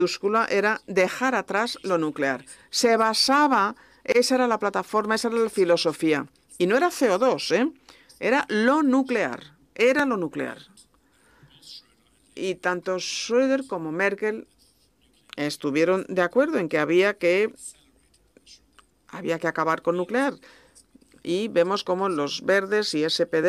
era dejar atrás lo nuclear. Se basaba, esa era la plataforma, esa era la filosofía. Y no era CO2, era lo nuclear. Era lo nuclear. Y tanto Schröder como Merkel estuvieron de acuerdo en que había que acabar con nuclear. Y vemos cómo los verdes y SPD